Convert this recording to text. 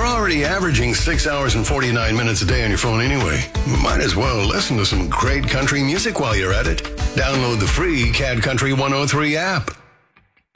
already averaging 6 hours and 49 minutes a day on your phone anyway. Might as well listen to some great country music while you're at it. Download the free CAD Country 103 app.